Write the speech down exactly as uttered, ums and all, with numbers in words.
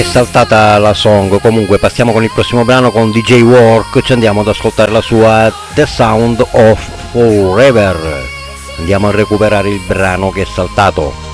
saltata la song. Comunque passiamo con il prossimo brano, con D J Work, ci andiamo ad ascoltare la sua The Sound of Forever. Andiamo a recuperare il brano che è saltato.